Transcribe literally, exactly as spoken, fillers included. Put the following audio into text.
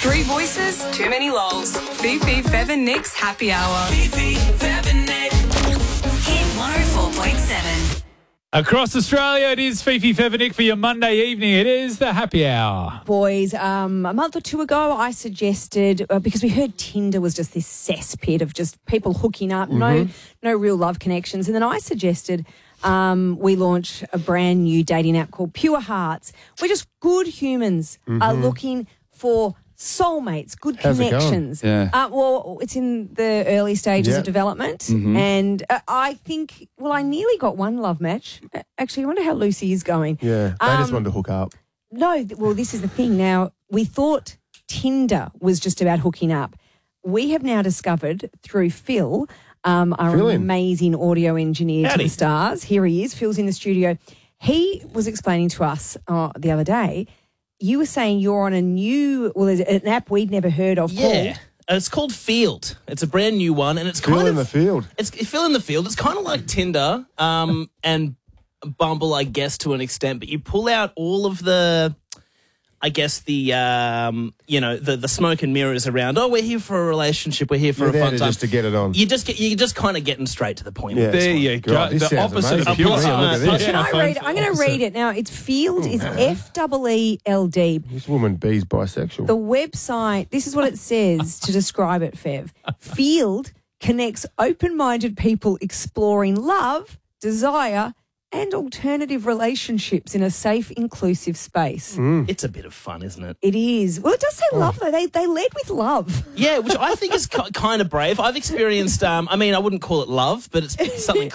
Three voices, too many lols. Fifi, Fev and Nick's Happy Hour. Fifi, Fev and Nick. Hit one oh four point seven. Across Australia, it is Fifi, Fev and Nick for your Monday evening. It is the Happy Hour. Boys, um, a month or two ago, I suggested, uh, because we heard Tinder was just this cesspit of just people hooking up, no no real love connections. And then I suggested um, we launch a brand new dating app called Pure Hearts. We're just good humans are looking for soulmates, good How's it going? connections. Yeah. Uh, well, it's in the early stages Yeah. of development. And uh, I think, well, I nearly got one love match. Uh, Actually, I wonder how Lucy is going. Yeah, they just Um, wanted to hook up. No, th- well, this is the thing. Now, we thought Tinder was just about hooking up. We have now discovered through Phil, um, our Phil in. amazing audio engineer to Howdy. the stars. Here he is. Phil's in the studio. He was explaining to us uh, the other day, you were saying you're on a new, well, there's an app we'd never heard of Yeah. called. Uh, It's called Field. It's a brand new one, and it's Fill kind in of the field. It's fill in the field. It's kind of like Tinder um, and Bumble, I guess, to an extent. But you pull out all of the, I guess the, um, you know, the the smoke and mirrors around. Oh, we're here for a relationship. We're here for You're a there fun to time. just to get it on. You just get you're just kind of getting straight to the point. Yeah. with this There one. you go. God, this the sounds opposite amazing. of Pure Look at Hearts. this. Can I Yeah. read it? I'm going to read it now. It's Field is F E E L D. This woman B's bisexual. The website, this is what it says to describe it, Fev. Field connects open-minded people exploring love, desire, and alternative relationships in a safe, inclusive space. It's a bit of fun, isn't it? It is. Well, it does say love, though. They, they led with love. Yeah, which I think is ki- kind of brave. I've experienced. Um, I mean, I wouldn't call it love, but it's something